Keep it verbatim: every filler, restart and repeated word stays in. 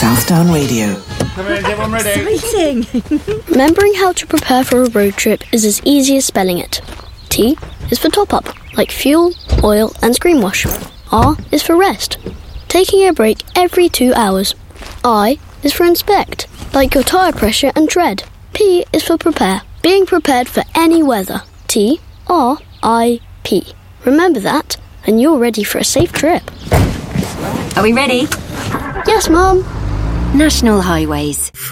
Southdown Radio. Come in, everyone ready? Exciting! Remembering how to prepare for a road trip is as easy as spelling it. T is for top up, like fuel, oil and screen wash. R is for rest, taking a break every two hours. I is for inspect, like your tyre pressure and tread. P is for prepare, being prepared for any weather. T, R, I, P. Remember that, and you're ready for a safe trip. Are we ready? Yes, Mum. National Highways.